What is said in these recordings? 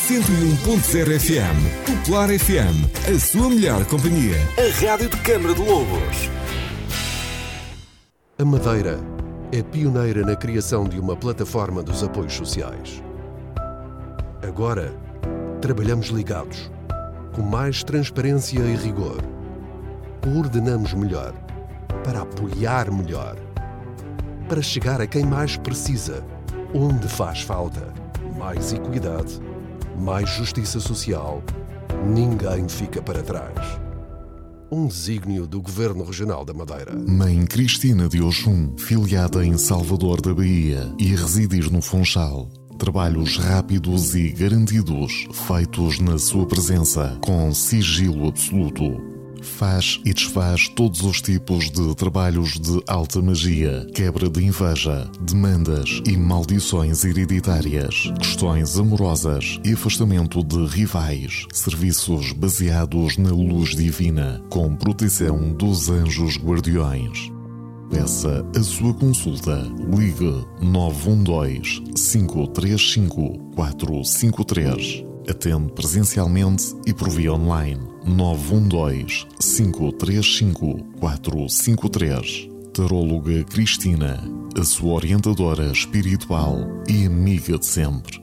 101.0 FM. Popular FM, a sua melhor companhia. A rádio de Câmara de Lobos. A Madeira é pioneira na criação de uma plataforma dos apoios sociais. Agora, trabalhamos ligados, com mais transparência e rigor. Coordenamos melhor, para apoiar melhor, para chegar a quem mais precisa, onde faz falta. Mais equidade, mais justiça social, ninguém fica para trás. Um desígnio do Governo Regional da Madeira. Mãe Cristina de Oxum, filiada em Salvador da Bahia e residir no Funchal. Trabalhos rápidos e garantidos, feitos na sua presença, com sigilo absoluto. Faz e desfaz todos os tipos de trabalhos de alta magia, quebra de inveja, demandas e maldições hereditárias, questões amorosas e afastamento de rivais, serviços baseados na luz divina, com proteção dos anjos guardiões. Peça a sua consulta. Ligue 912-535-453. Atende presencialmente e por via online. 912-535-453. Taróloga Cristina, a sua orientadora espiritual e amiga de sempre.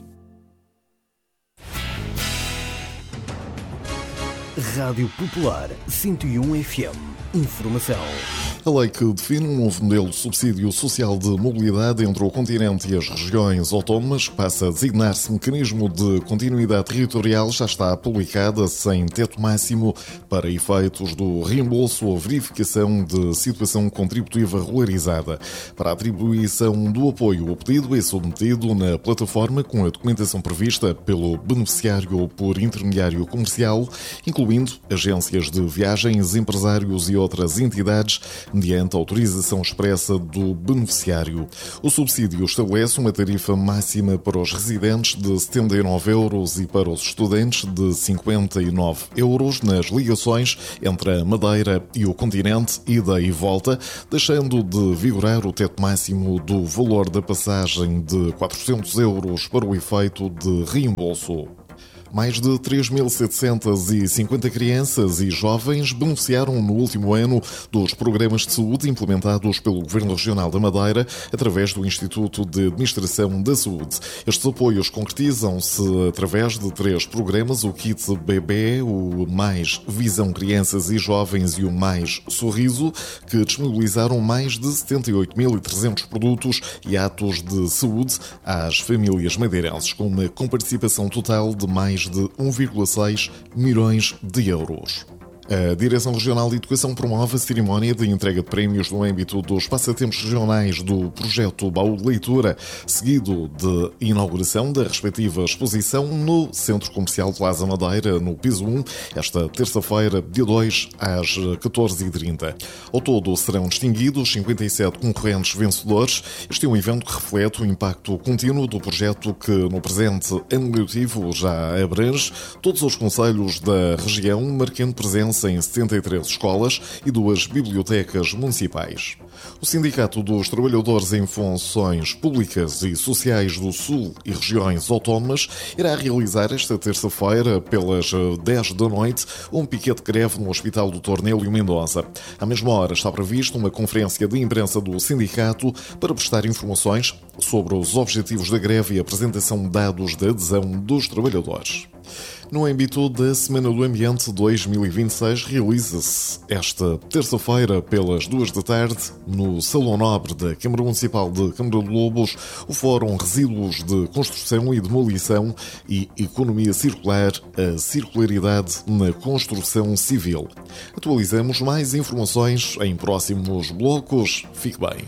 Rádio Popular 101 FM. Informação. A lei que define um novo modelo de subsídio social de mobilidade entre o continente e as regiões autónomas, que passa a designar-se Mecanismo de Continuidade Territorial, já está publicada sem teto máximo para efeitos do reembolso ou verificação de situação contributiva regularizada. Para a atribuição do apoio, o pedido é submetido na plataforma com a documentação prevista pelo beneficiário por intermediário comercial, incluindo agências de viagens, empresários e outras entidades, mediante autorização expressa do beneficiário. O subsídio estabelece uma tarifa máxima para os residentes de 79 euros e para os estudantes de 59 euros nas ligações entre a Madeira e o continente, ida e volta, deixando de vigorar o teto máximo do valor da passagem de 400 euros para o efeito de reembolso. Mais de 3.750 crianças e jovens beneficiaram no último ano dos programas de saúde implementados pelo Governo Regional da Madeira através do Instituto de Administração da Saúde. Estes apoios concretizam-se através de 3 programas: o Kit Bebé, o Mais Visão Crianças e Jovens e o Mais Sorriso, que disponibilizaram mais de 78.300 produtos e atos de saúde às famílias madeirenses, com uma comparticipação total de mais de 1,6 milhões de euros. A Direção Regional de Educação promove a cerimónia de entrega de prémios no âmbito dos passatempos regionais do projeto Baú de Leitura, seguido de inauguração da respectiva exposição no Centro Comercial Plaza Madeira, no piso 1, esta terça-feira, dia 2, às 14h30. Ao todo serão distinguidos 57 concorrentes vencedores. Este é um evento que reflete o impacto contínuo do projeto que, no presente ano letivo, já abrange todos os concelhos da região, marcando presença em 73 escolas e 2 bibliotecas municipais. O Sindicato dos Trabalhadores em Funções Públicas e Sociais do Sul e regiões autónomas irá realizar esta terça-feira, pelas 10 da noite, um piquete de greve no Hospital Dr. Nélio Mendonça. À mesma hora está prevista uma conferência de imprensa do sindicato para prestar informações sobre os objetivos da greve e a apresentação de dados de adesão dos trabalhadores. No âmbito da Semana do Ambiente 2026, realiza-se esta terça-feira, pelas 2 da tarde, no Salão Nobre da Câmara Municipal de Câmara de Lobos, o Fórum Resíduos de Construção e Demolição e Economia Circular, a circularidade na construção civil. Atualizamos mais informações em próximos blocos. Fique bem.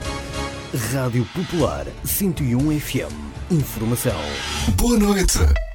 Rádio Popular 101 FM. Informação. Boa noite.